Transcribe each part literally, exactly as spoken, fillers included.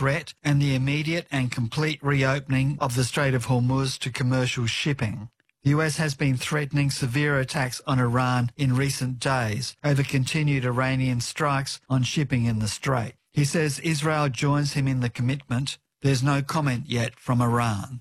threat and the immediate and complete reopening of the Strait of Hormuz to commercial shipping. The U S has been threatening severe attacks on Iran in recent days over continued Iranian strikes on shipping in the Strait. He says Israel joins him in the commitment. There's no comment yet from Iran.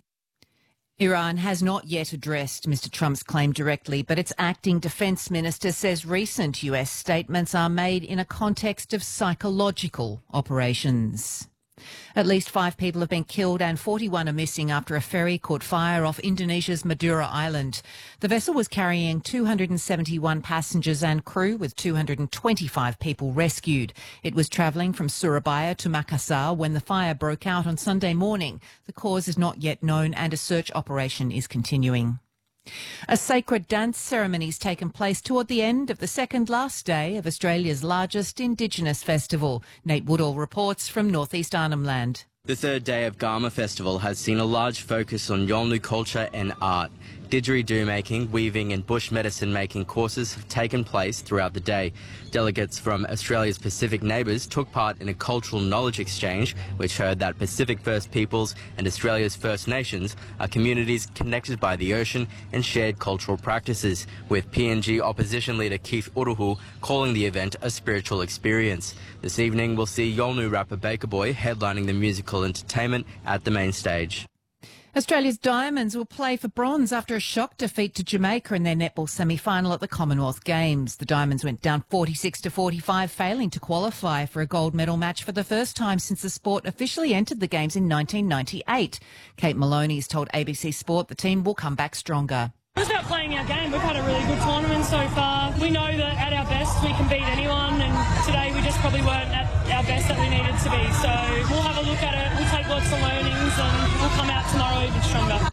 Iran has not yet addressed Mister Trump's claim directly, but its acting defence minister says recent U S statements are made in a context of psychological operations. At least five people have been killed and forty-one are missing after a ferry caught fire off Indonesia's Madura Island. The vessel was carrying two hundred seventy-one passengers and crew, with two hundred twenty-five people rescued. It was travelling from Surabaya to Makassar when the fire broke out on Sunday morning. The cause is not yet known and a search operation is continuing. A sacred dance ceremony has taken place toward the end of the second last day of Australia's largest Indigenous festival. Nate Woodall reports from North East Arnhem Land. The third day of Garma Festival has seen a large focus on Yolngu culture and art. Didgeridoo making, weaving and bush medicine making courses have taken place throughout the day. Delegates from Australia's Pacific neighbours took part in a cultural knowledge exchange, which heard that Pacific First Peoples and Australia's First Nations are communities connected by the ocean and shared cultural practices, with P N G opposition leader Keith Uruhu calling the event a spiritual experience. This evening we'll see Yolngu rapper Baker Boy headlining the musical entertainment at the main stage. Australia's Diamonds will play for bronze after a shock defeat to Jamaica in their netball semi-final at the Commonwealth Games. The Diamonds went down forty-six to forty-five, failing to qualify for a gold medal match for the first time since the sport officially entered the Games in nineteen ninety-eight. Kate Maloney has told A B C Sport the team will come back stronger. It's about playing our game. We've had a really good tournament so far. We know that at our best we can beat anyone, and today we just probably weren't at our best that we needed to be. So we'll have a look at it, we'll take lots of learnings, and we'll come out tomorrow even stronger.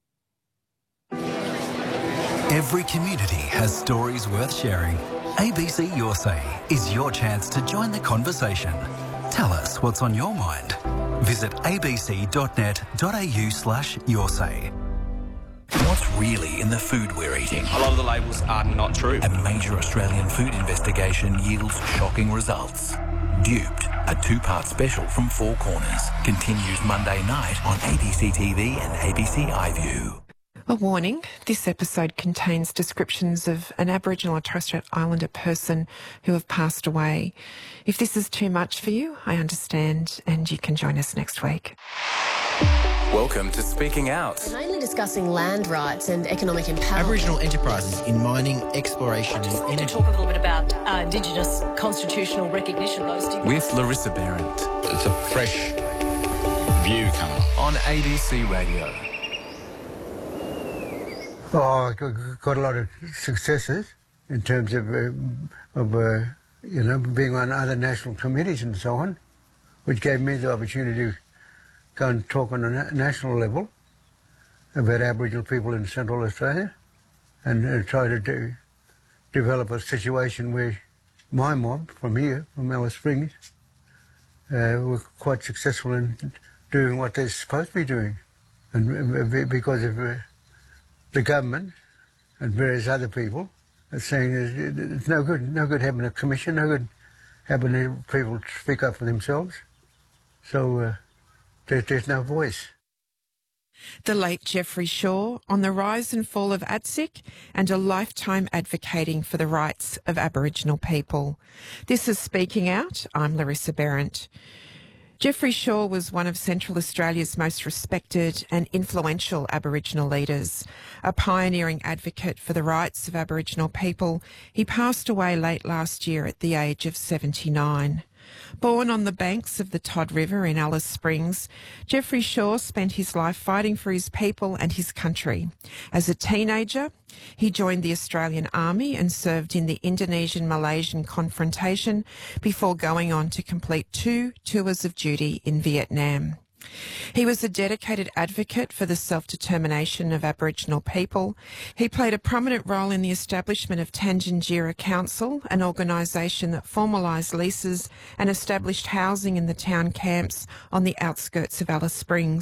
Every community has stories worth sharing. A B C Your Say is your chance to join the conversation. Tell us what's on your mind. Visit abc.net.au slash your say. What's really in the food we're eating? A lot of the labels are not true. A major Australian food investigation yields shocking results. Duped, a two-part special from Four Corners, continues Monday night on A B C T V and A B C iView. A warning, this episode contains descriptions of an Aboriginal and Torres Strait Islander person who have passed away. If this is too much for you, I understand, and you can join us next week. Welcome to Speaking Out. Mainly discussing land rights and economic empowerment. Aboriginal enterprises in mining, exploration and energy. To talk a little bit about uh, Indigenous constitutional recognition. Those with Larissa Behrendt. It's a fresh view coming on A B C Radio. Oh, I got a lot of successes in terms of, uh, of uh, you know, being on other national committees and so on, which gave me the opportunity to go and talk on a na national level about Aboriginal people in Central Australia and uh, try to do, develop a situation where my mob from here, from Alice Springs, uh, were quite successful in doing what they're supposed to be doing. And uh, because of uh, the government and various other people are saying it's no good, no good having a commission, no good having people speak up for themselves. So uh, there, there's no voice. The late Geoffrey Shaw on the rise and fall of A T S I C and a lifetime advocating for the rights of Aboriginal people. This is Speaking Out. I'm Larissa Behrendt. Geoffrey Shaw was one of Central Australia's most respected and influential Aboriginal leaders. A pioneering advocate for the rights of Aboriginal people, he passed away late last year at the age of seventy-nine. Born on the banks of the Todd River in Alice Springs, Geoffrey Shaw spent his life fighting for his people and his country. As a teenager, he joined the Australian Army and served in the Indonesian-Malaysian confrontation before going on to complete two tours of duty in Vietnam. He was a dedicated advocate for the self-determination of Aboriginal people. He played a prominent role in the establishment of Tangentyere Council, an organisation that formalised leases and established housing in the town camps on the outskirts of Alice Springs.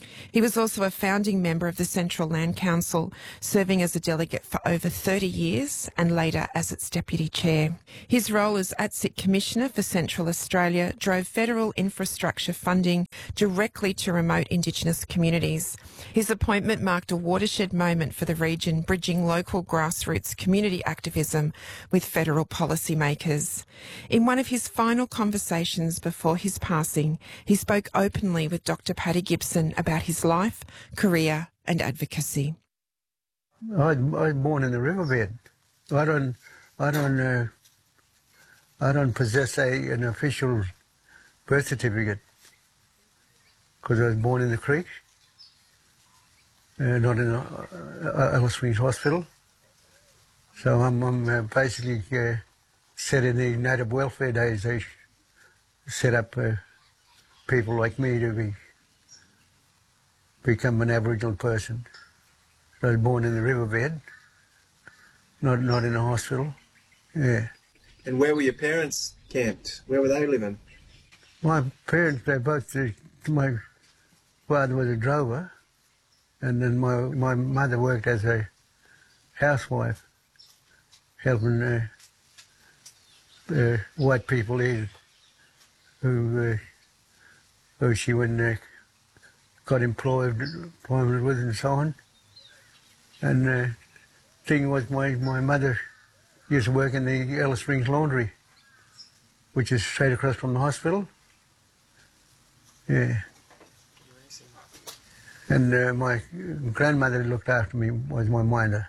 He was also a founding member of the Central Land Council, serving as a delegate for over thirty years and later as its deputy chair. His role as A T S I C Commissioner for Central Australia drove federal infrastructure funding directly to remote Indigenous communities. His appointment marked a watershed moment for the region, bridging local grassroots community activism with federal policymakers. In one of his final conversations before his passing, he spoke openly with Doctor Paddy Gibson about his life, career and advocacy. I, I was born in the riverbed. I don't, I don't, uh, I don't possess a, an official birth certificate because I was born in the creek, uh, not in uh, Alice Springs Hospital. So I'm, I'm uh, basically uh, set in the native welfare days. They set up uh, people like me to be become an Aboriginal person. So I was born in the riverbed, not not in a hospital. Yeah. And where were your parents camped? Where were they living? My parents, they both, uh, my father was a drover, and then my my mother worked as a housewife, helping uh, uh, white people in who uh, who she went uh, got employed employment with and so on. And the uh, thing was, my my mother used to work in the Alice Springs Laundry, which is straight across from the hospital. Yeah. And uh, my grandmother who looked after me was my minder.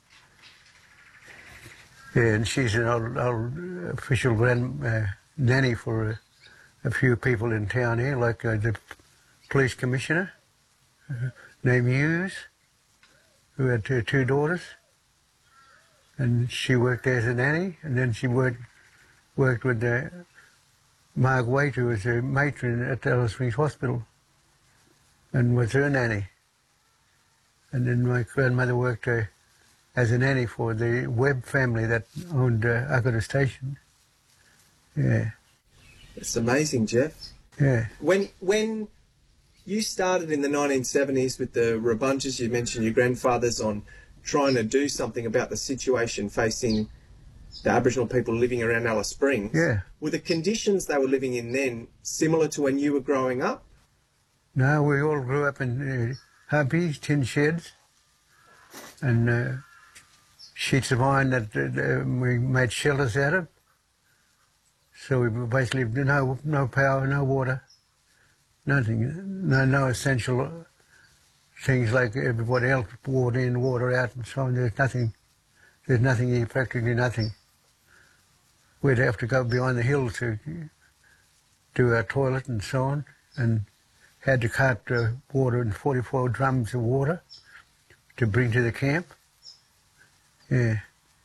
Yeah, and she's an old, old official grand uh, nanny for uh, a few people in town here, like uh, the police commissioner uh, named Hughes, who had two, two daughters, and she worked there as a nanny, and then she worked worked with uh, Marg Waite, who was a matron at the Alice Springs Hospital, and was her nanny. And then my grandmother worked uh, as a nanny for the Webb family that owned uh, Agata Station. Yeah. It's amazing, Jeff. Yeah. When when you started in the nineteen seventies with the Rabunjas, you mentioned your grandfathers, on trying to do something about the situation facing the Aboriginal people living around Alice Springs. Yeah. Were the conditions they were living in then similar to when you were growing up? No, we all grew up in uh, hubbies, tin sheds, and uh, sheets of iron that uh, we made shelters out of. So we basically no no power, no water, nothing, no no essential things like everybody else, water in, water out, and so on. There's nothing, there's nothing here, practically nothing. We'd have to go behind the hill to do our toilet and so on, and had to cart uh, water in forty-four drums of water to bring to the camp. Yeah.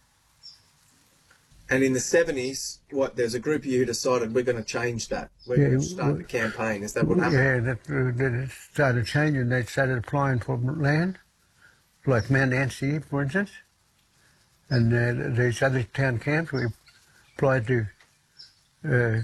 And in the seventies, what, there's a group of you who decided we're going to change that. We're Yeah, going to start well, the campaign. Is that what happened? Yeah, that, uh, that it started changing. They started applying for land, like Mount Nancy, for instance. And uh, these other town camps, we applied to uh,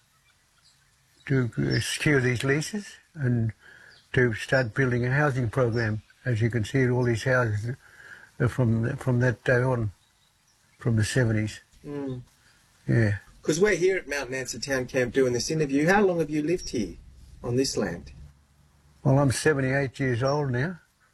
to secure these leases and to start building a housing program. As you can see, all these houses are from from that day on, from the seventies. Mm. Yeah. Because we're here at Mount Nancy Town Camp doing this interview. How long have you lived here on this land? Well, I'm seventy-eight years old now,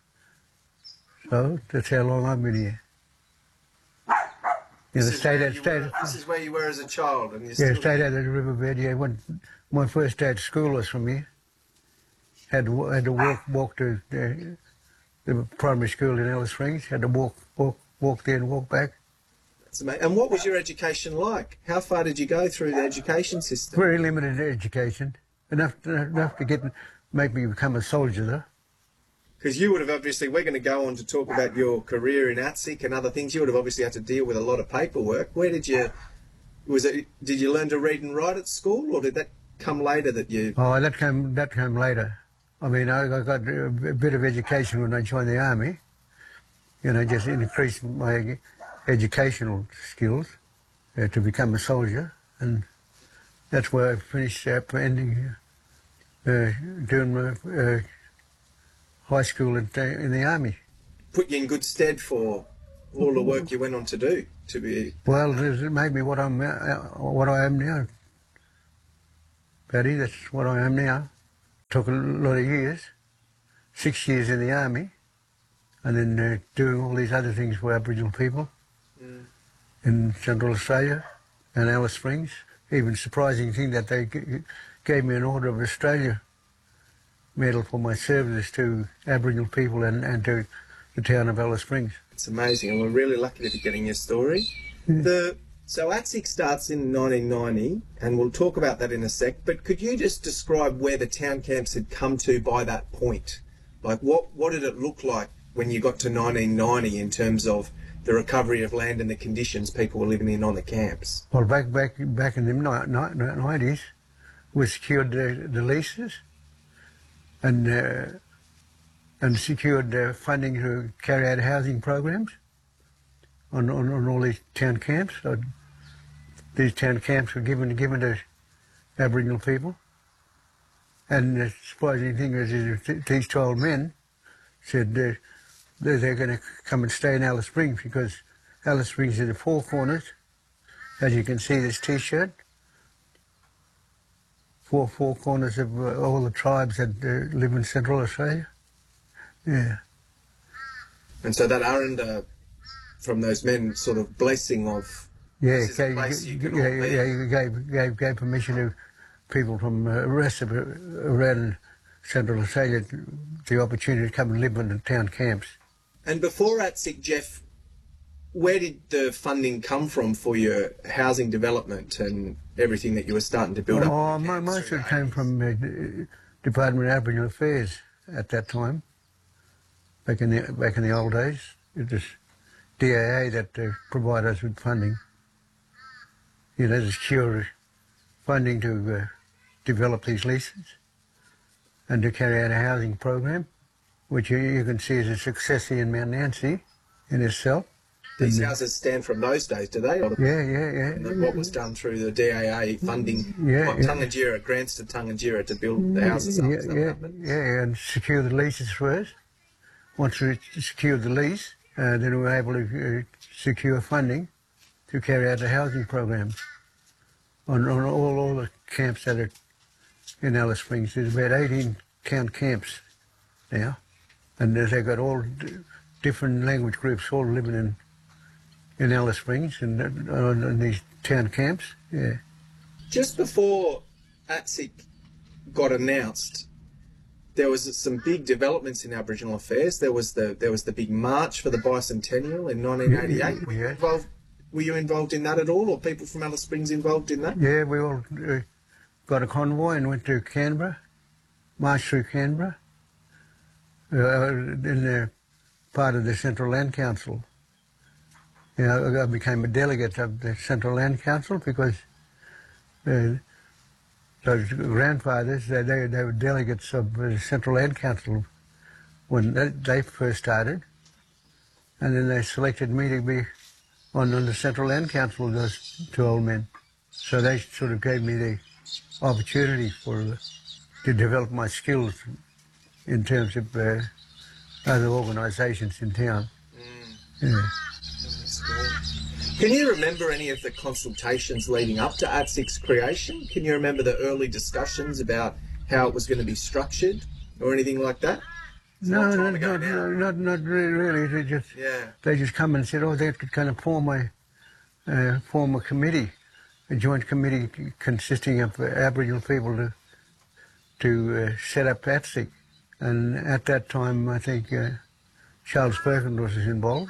so that's how long I've been here. Yeah, the state, This is, state, where you were, this is where you were as a child, and you're yeah, still straight out of the riverbed. Yeah, when my first day at school was from here. Had to, had to walk walk to the, the primary school in Alice Springs. Had to walk walk walk there and walk back. That's amazing. And what was your education like? How far did you go through the education system? Very limited education, enough to, enough to get make me become a soldier though. Because you would have obviously, we're going to go on to talk about your career in A T S I C and other things. You would have obviously had to deal with a lot of paperwork. Where did you, was it, did you learn to read and write at school, or did that come later that you? Oh, that came that came later. I mean, I, I got a bit of education when I joined the army. You know, just increased my educational skills uh, to become a soldier, and that's where I finished up ending uh, doing my uh, high school in, in the army. Put you in good stead for all the work you went on to do, to be... Well, it made me what, I'm, uh, what I am now. Paddy, that's what I am now. Took a lot of years, six years in the army, and then uh, doing all these other things for Aboriginal people mm. in Central Australia and Alice Springs. Even surprising thing that they g gave me an Order of Australia medal for my services to Aboriginal people and, and to the town of Alice Springs. It's amazing, and we're really lucky to be getting your story. Yeah. The So ATSIC starts in nineteen ninety, and we'll talk about that in a sec, but could you just describe where the town camps had come to by that point? Like, what, what did it look like when you got to nineteen ninety in terms of the recovery of land and the conditions people were living in on the camps? Well, back back back in the nineties, we secured the, the leases and uh, and secured uh, funding to carry out housing programs on, on, on all these town camps. So these town camps were given given to Aboriginal people. And the surprising thing is, is these twelve men said uh, they're, they're going to come and stay in Alice Springs, because Alice Springs is the four corners. As you can see, this T-shirt, four four corners of uh, all the tribes that uh, live in Central Australia. Yeah. And so that Aranda, from those men, sort of blessing of yeah, this is gave, a place you can yeah, all be. yeah, gave, gave, gave permission to people from uh, the rest of uh, around Central Australia to, the opportunity to come and live in the town camps. And before ATSIC, Jeff, where did the funding come from for your housing development and everything that you were starting to build oh, up? Oh, most of it came from uh, Department of Aboriginal Affairs at that time. Back in the back in the old days, it was D A A that uh, provided us with funding. You know, to secure funding to uh, develop these leases and to carry out a housing program, which you, you can see is a success here in Mount Nancy in itself. These and, houses stand from those days, do they? Or yeah, yeah, yeah. And what was done through the D A A funding, yeah, like yeah. Tunganjira, grants to Tunganjira to build the houses up? Yeah, yeah, yeah, and secure the leases first. Once we secured the lease, uh, then we were able to uh, secure funding to carry out the housing program on, on all, all the camps that are in Alice Springs. There's about eighteen town camps now, and they've got all different language groups all living in in Alice Springs and uh, in these town camps. Yeah. Just before ATSIC got announced, there was some big developments in Aboriginal affairs. There was the there was the big march for the bicentennial in nineteen eighty-eight. Yeah, were, you yeah. involved, were you involved in that at all, or people from Alice Springs involved in that? Yeah, we all uh, got a convoy and went to Canberra, marched through Canberra, uh, in the part of the Central Land Council. You know, I became a delegate of the Central Land Council because uh, those grandfathers, they, they, they were delegates of the Central Land Council when they, they first started. And then they selected me to be on, on the Central Land Council, those two old men. So they sort of gave me the opportunity for uh, to develop my skills in terms of uh, other organisations in town. Mm. Yeah. Can you remember any of the consultations leading up to ATSIC's creation? Can you remember the early discussions about how it was going to be structured or anything like that? It's No, not, no, no, no, not not really. really. They just Yeah. they just come and said, oh, they could kind of form a uh, form a committee, a joint committee consisting of uh, Aboriginal people to to uh, set up ATSIC. And at that time, I think uh, Charles Perkins was involved.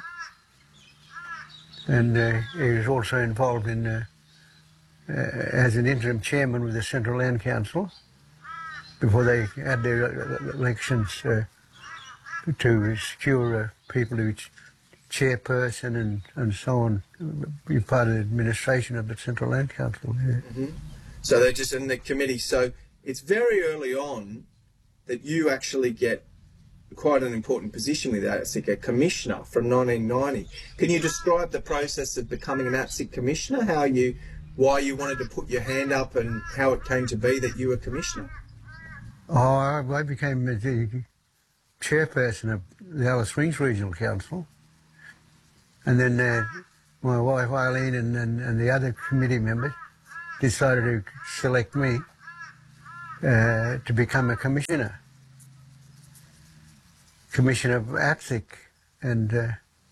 And uh, he was also involved in uh, uh, as an interim chairman with the Central Land Council before they had their elections uh, to secure uh, people who ch chairperson and, and so on, be part of the administration of the Central Land Council. Yeah. Mm-hmm. So they're just in the committee. So it's very early on that you actually get quite an important position with ATSIC, a commissioner from nineteen ninety. Can you describe the process of becoming an ATSIC commissioner, how you, why you wanted to put your hand up and how it came to be that you were commissioner? Oh, I, I became the chairperson of the Alice Springs Regional Council. And then uh, my wife Eileen and, and, and the other committee members decided to select me uh, to become a commissioner. Commissioner of A T S I C. And uh,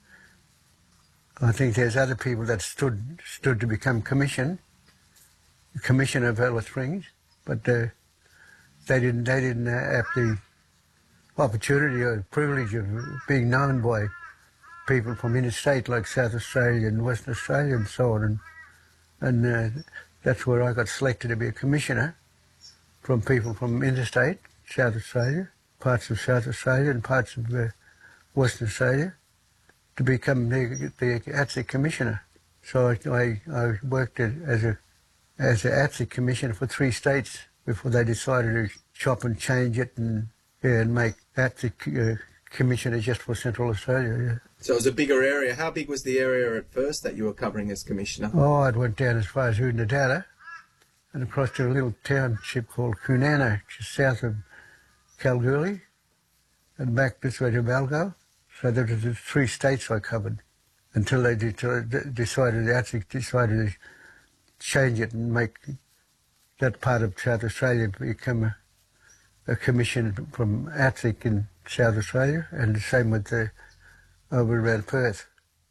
I think there's other people that stood stood to become commission, commissioner of Alice Springs, but uh, they didn't they didn't have the opportunity or privilege of being known by people from interstate like South Australia and Western Australia and so on, and and uh, that's where I got selected to be a commissioner from people from interstate, South Australia, parts of South Australia and parts of uh, Western Australia, to become the, the A T S I C commissioner. So I, I, I worked as a as an A T S I C commissioner for three states before they decided to chop and change it and yeah, and make A T S I C uh, commissioner just for Central Australia. Yeah. So it was a bigger area. How big was the area at first that you were covering as commissioner? Oh, it went down as far as Oodnadatta and across to a little township called Kunana, just south of Kalgoorlie, and back this way to Balgo. So there were the three states I covered until they de decided, the A T S I C decided to change it and make that part of South Australia become a, a commission from A T S I C in South Australia, and the same with the over around Perth.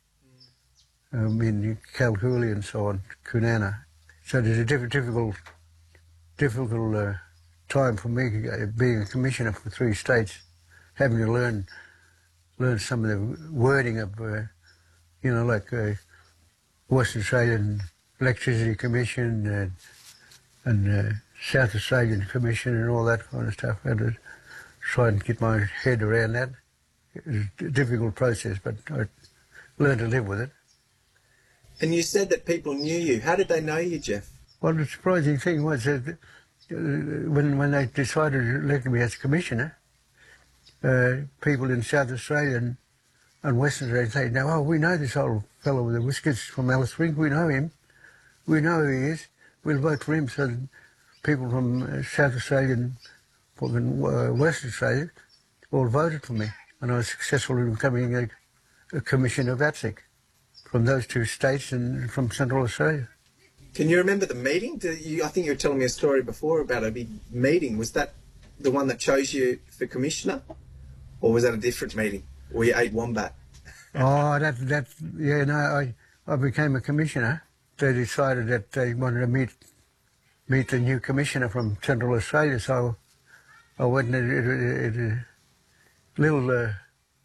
I mean, Kalgoorlie and so on, Kunana. So there's a diff difficult, difficult uh, time for me uh, being a commissioner for three states, having to learn learn some of the wording of, uh, you know, like uh, Western Australian Electricity Commission and, and uh, South Australian Commission and all that kind of stuff. I had to try and get my head around that. It was a difficult process, but I learned to live with it. And you said that people knew you. How did they know you, Jeff? Well, the surprising thing was that uh, when, when they decided to elect me as commissioner, uh, people in South Australia and, and Western Australia say, now, oh, we know this old fellow with the whiskers from Alice Springs. We know him. We know who he is. We'll vote for him. So people from uh, South Australia and from, uh, Western Australia all voted for me. And I was successful in becoming a, a commissioner of A T S I C from those two states and from Central Australia. Can you remember the meeting? Did you, I think you were telling me a story before about a big meeting. Was that the one that chose you for commissioner? Or was that a different meeting where you ate wombat? Oh, that, that, yeah, no, I, I became a commissioner. They decided that they wanted to meet meet the new commissioner from Central Australia, so I went in a, a, a little uh,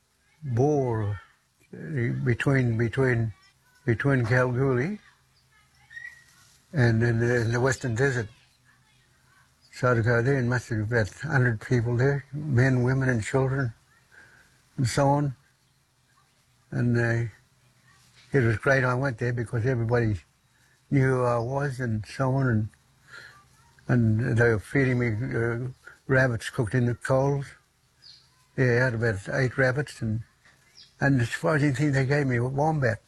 bore between between between Kalgoorlie and in the, in the Western Desert. So to go there, and must have been about a hundred people there, men, women, and children, and so on. And uh, it was great. I went there because everybody knew who I was, and so on. And and they were feeding me uh, rabbits cooked in the coals. Yeah, I had about eight rabbits, and and the surprising thing, they gave me a wombat.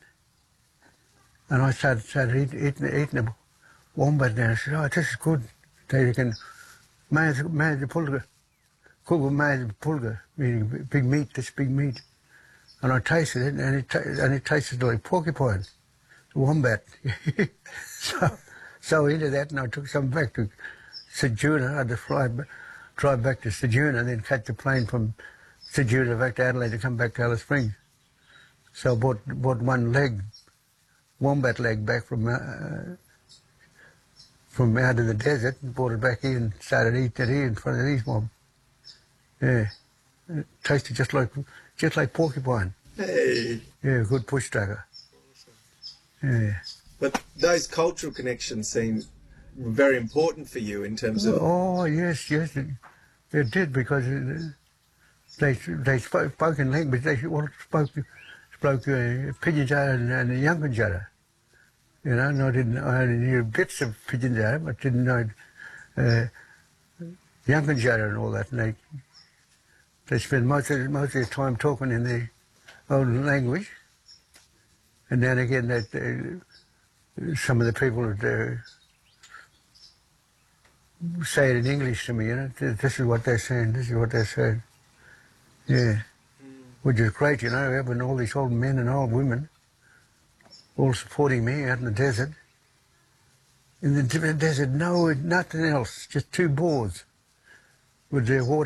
And I started, started eat, eating, eating a wombat, and I said, oh, this is good. They can manage the pulga, cook with manage pulga, meaning big meat, this big meat. And I tasted it, and it, and it tasted like porcupine, wombat. so, so into that, and I took some back to Ceduna. I had to fly, drive back to Ceduna, and then catch the plane from Ceduna back to Adelaide to come back to Alice Springs. So I bought, bought one leg, wombat leg back from uh, from out of the desert, and brought it back in and started eating it here in front of these mobs. Yeah, it tasted just like just like porcupine. Hey. Yeah, good push tracker. Yeah. But those cultural connections seem very important for you in terms of... Oh, yes, yes, it, it did, because it, they they spoke, spoke in language. They all spoke spoke uh, Pitjantjatjara and, and Yankunytjatjara. You know, and I didn't. I only knew bits of Pitjantjatjara, but didn't know uh, Yankunytjatjara and all that. And they they spend most of most of their time talking in the old language, and then again that uh, some of the people would uh, say it in English to me. You know, this is what they're saying. This is what they're saying. Yeah, which is great, you know, having all these old men and old women all supporting me out in the desert. In the desert, no, nothing else, just two boards with their water.